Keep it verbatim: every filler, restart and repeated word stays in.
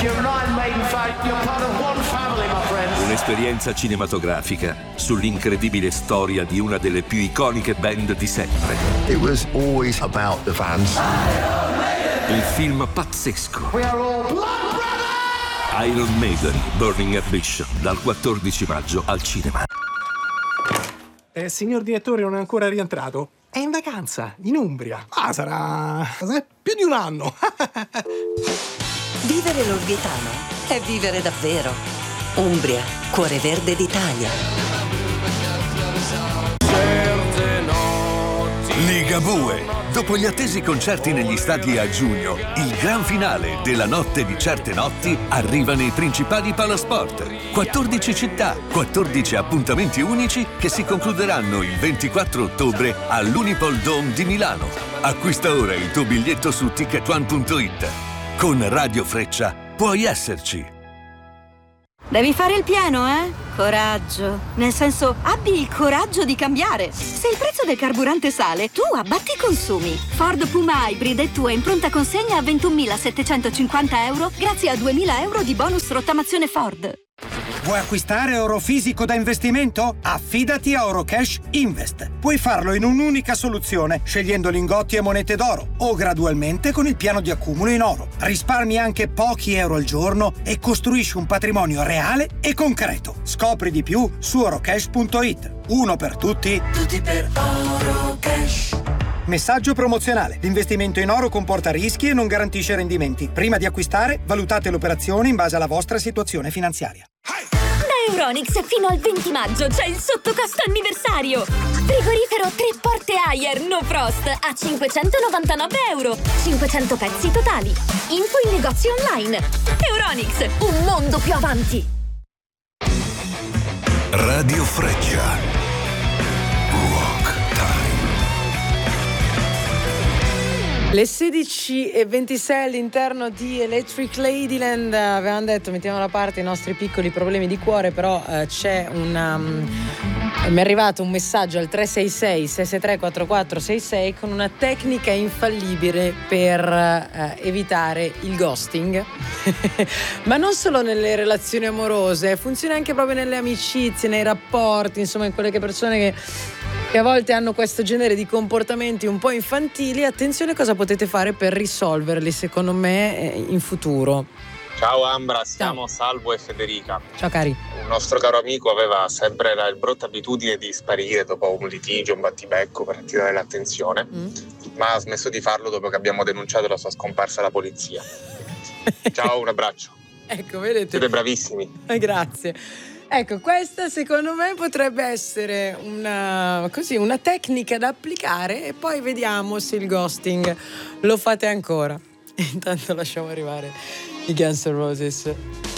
Un'esperienza cinematografica sull'incredibile storia di una delle più iconiche band di sempre. It was always about the fans. Un film pazzesco. Iron Maiden, Burning Ambition, dal quattordici maggio al cinema. Eh, signor direttore, non è ancora rientrato. È in vacanza, in Umbria. Ah, sarà più di un anno. Vivere l'Orvietano è vivere davvero. Umbria, cuore verde d'Italia. Ligabue. Dopo gli attesi concerti negli stadi a giugno, il gran finale della Notte di Certe Notti arriva nei principali palasport. quattordici città, quattordici appuntamenti unici che si concluderanno il ventiquattro ottobre all'Unipol Dome di Milano. Acquista ora il tuo biglietto su ticket one punto it. Con Radio Freccia puoi esserci. Devi fare il pieno, eh? Coraggio. Nel senso, abbi il coraggio di cambiare. Se il prezzo del carburante sale, tu abbatti i consumi. Ford Puma Hybrid è tua in pronta consegna a ventunomilasettecentocinquanta euro grazie a duemila euro di bonus rottamazione Ford. Vuoi acquistare oro fisico da investimento? Affidati a Orocash Invest. Puoi farlo in un'unica soluzione, scegliendo lingotti e monete d'oro o gradualmente con il piano di accumulo in oro. Risparmi anche pochi euro al giorno e costruisci un patrimonio reale e concreto. Scopri di più su orocash punto it. Uno per tutti, tutti per Orocash. Messaggio promozionale. L'investimento in oro comporta rischi e non garantisce rendimenti. Prima di acquistare, valutate l'operazione in base alla vostra situazione finanziaria. Da Euronics fino al venti maggio c'è il sottocosto anniversario. Frigorifero tre porte Haier No Frost a cinquecentonovantanove euro. cinquecento pezzi totali. Info in negozio online. Euronics, un mondo più avanti. Radio Freccia. Le sedici e ventisei all'interno di Electric Ladyland. Avevamo detto mettiamo da parte i nostri piccoli problemi di cuore, però eh, c'è una um, mi è arrivato un messaggio al tre sei sei sei sei tre quattro quattro sei sei con una tecnica infallibile per eh, evitare il ghosting. Ma non solo nelle relazioni amorose, funziona anche proprio nelle amicizie, nei rapporti, insomma in quelle che persone che che a volte hanno questo genere di comportamenti un po' infantili. Attenzione cosa potete fare per risolverli, secondo me, in futuro. Ciao Ambra, siamo Salvo e Federica. Ciao cari. Un nostro caro amico aveva sempre la brutta abitudine di sparire dopo un litigio, un battibecco per attirare l'attenzione, mm. ma ha smesso di farlo dopo che abbiamo denunciato la sua scomparsa alla polizia. Ciao, un abbraccio. Ecco, vedete. Siete bravissimi. Eh, grazie. Ecco, questa secondo me potrebbe essere una, così, una tecnica da applicare e poi vediamo se il ghosting lo fate ancora. Intanto lasciamo arrivare i Guns N' Roses.